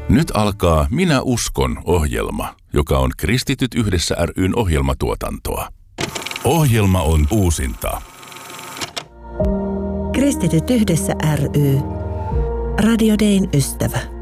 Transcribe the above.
Nyt alkaa Minä uskon -ohjelma, joka on Kristityt yhdessä ry:n ohjelmatuotantoa. Ohjelma on uusinta. Kristityt yhdessä ry. Radio Dayn ystävä.